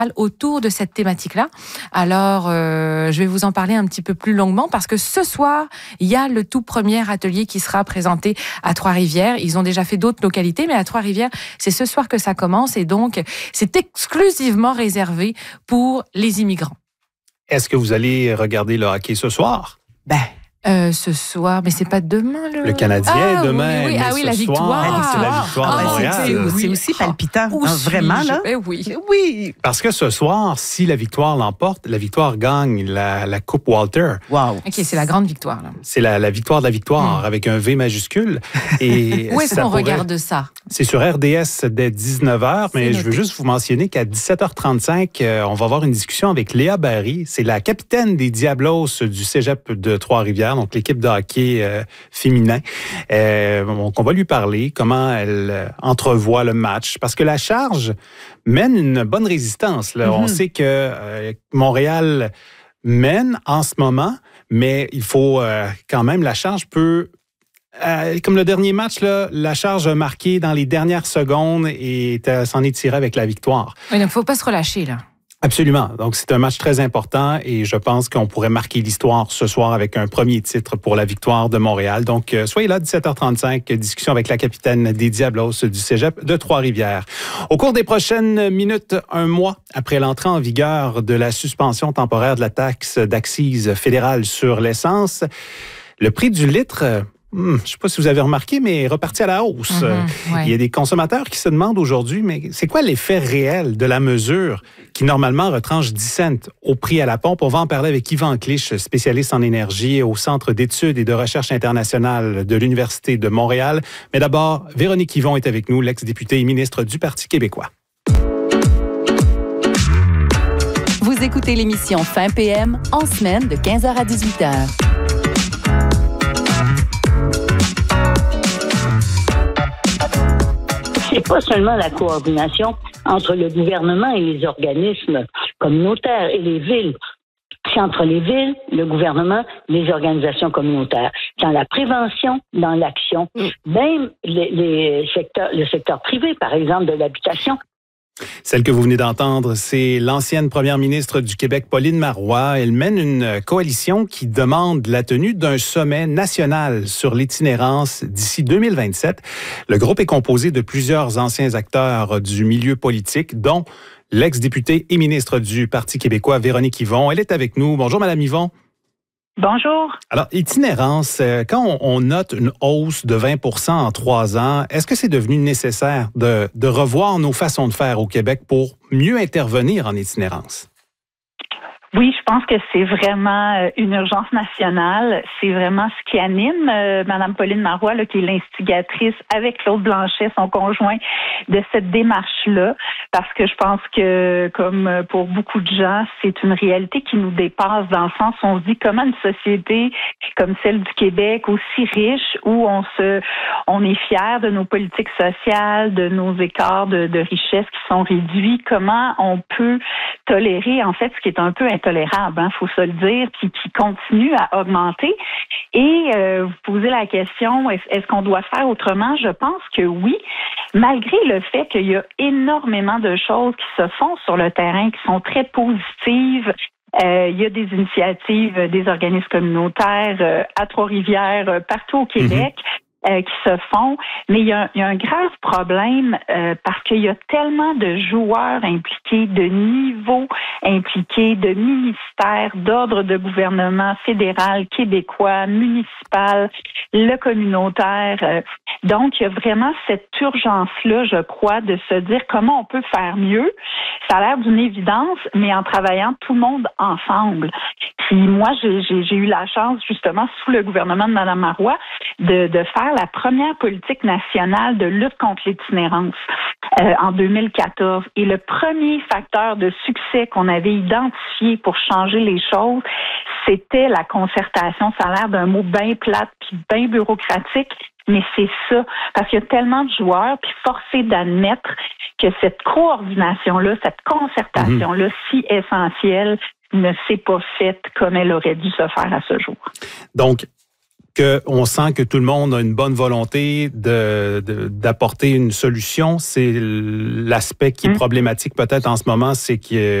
autour de cette thématique-là. Alors, je vais vous en parler un petit peu plus longuement parce que ce soir, il y a le tout premier atelier qui sera présenté à Trois-Rivières. Ils ont déjà fait d'autres localités, mais à Trois-Rivières, c'est ce soir que ça commence et donc, c'est exclusivement réservé pour les immigrants. Est-ce que vous allez regarder le hockey ce soir? Ce soir, mais c'est pas demain, le Canadien demain. Oui, oui, la victoire. C'est la victoire de Montréal. C'est aussi palpitant, vraiment, là. Oui. Parce que ce soir, si la victoire l'emporte, la victoire gagne la Coupe Walter. Wow. OK, c'est la grande victoire, là. C'est la victoire de la victoire avec un V majuscule. Et où est-ce qu'on regarde ça? C'est sur RDS dès 19h, mais je veux juste vous mentionner qu'à 17h35, on va avoir une discussion avec Léa Barry. C'est la capitaine des Diablos du Cégep de Trois-Rivières, donc l'équipe de hockey féminin. Donc, on va lui parler comment elle entrevoit le match, parce que la Charge mène une bonne résistance. Là. On sait que Montréal mène en ce moment, mais il faut quand même, la Charge peut... comme le dernier match, là, la Charge a marqué dans les dernières secondes et s'en est tiré avec la victoire. Oui, donc il ne faut pas se relâcher, là. Absolument. Donc, c'est un match très important et je pense qu'on pourrait marquer l'histoire ce soir avec un premier titre pour la victoire de Montréal. Donc, soyez là, 17h35, discussion avec la capitaine des Diablos du Cégep de Trois-Rivières. Au cours des prochaines minutes, un mois après l'entrée en vigueur de la suspension temporaire de la taxe d'accise fédérale sur l'essence, le prix du litre... je ne sais pas si vous avez remarqué, mais est reparti à la hausse. Il y a des consommateurs qui se demandent aujourd'hui, mais c'est quoi l'effet réel de la mesure qui, normalement, retranche 10 cents au prix à la pompe? On va en parler avec Yvan Clich, spécialiste en énergie au Centre d'études et de recherche internationale de l'Université de Montréal. Mais d'abord, Véronique Yvon est avec nous, l'ex-députée et ministre du Parti québécois. Vous écoutez l'émission Fin PM en semaine de 15h à 18h. C'est pas seulement la coordination entre le gouvernement et les organismes communautaires et les villes. C'est entre les villes, le gouvernement, les organisations communautaires. Dans la prévention, dans l'action, même le secteur privé, par exemple, de l'habitation. Celle que vous venez d'entendre, c'est l'ancienne première ministre du Québec, Pauline Marois. Elle mène une coalition qui demande la tenue d'un sommet national sur l'itinérance d'ici 2027. Le groupe est composé de plusieurs anciens acteurs du milieu politique, dont l'ex-députée et ministre du Parti québécois, Véronique Yvon. Elle est avec nous. Bonjour, Madame Yvon. Bonjour. Alors, itinérance, quand on note une hausse de 20% en 3 ans, est-ce que c'est devenu nécessaire de revoir nos façons de faire au Québec pour mieux intervenir en itinérance? Oui, je pense que c'est vraiment une urgence nationale. C'est vraiment ce qui anime Mme Pauline Marois, là, qui est l'instigatrice avec Claude Blanchet, son conjoint, de cette démarche-là. Parce que je pense que, comme pour beaucoup de gens, c'est une réalité qui nous dépasse dans le sens où on se dit comment une société comme celle du Québec, aussi riche, où on est fier de nos politiques sociales, de nos écarts de richesse qui sont réduits, comment on peut tolérer, en fait, ce qui est un peu intolérable, hein, faut se le dire, qui continue à augmenter. Et vous posez la question, est-ce qu'on doit faire autrement? Je pense que oui, malgré le fait qu'il y a énormément de choses qui se font sur le terrain, qui sont très positives. Il y a des initiatives des organismes communautaires à Trois-Rivières, partout au Québec. Qui se font, mais il y a un grave problème parce qu'il y a tellement de joueurs impliqués, de niveaux impliqués, de ministères, d'ordre de gouvernement fédéral, québécois, municipal, le communautaire. Donc, il y a vraiment cette urgence-là, je crois, de se dire comment on peut faire mieux. Ça a l'air d'une évidence, mais en travaillant tout le monde ensemble. Puis moi, j'ai eu la chance, justement, sous le gouvernement de Mme Marois, de faire la première politique nationale de lutte contre l'itinérance en 2014. Et le premier facteur de succès qu'on avait identifié pour changer les choses, c'était la concertation. Ça a l'air d'un mot bien plate puis bien bureaucratique, mais c'est ça. Parce qu'il y a tellement de joueurs, puis forcé d'admettre que cette coordination-là, cette concertation-là, si essentielle, ne s'est pas faite comme elle aurait dû se faire à ce jour. Donc, qu'on sent que tout le monde a une bonne volonté d'apporter une solution. C'est l'aspect qui est problématique peut-être en ce moment, c'est que